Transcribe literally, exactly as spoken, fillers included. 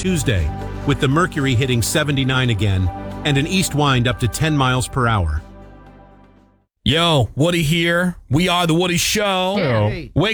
Tuesday, with the mercury hitting seventy-nine again and an east wind up to ten miles per hour. Yo, Woody here. We are The Woody Show. Hey. Wake